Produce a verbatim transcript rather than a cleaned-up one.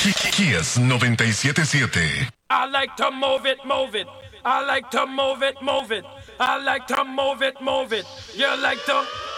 Kiss noventa y siete siete. I like to move it, move it. I like to move it, move it. I like to move it, move it. You like to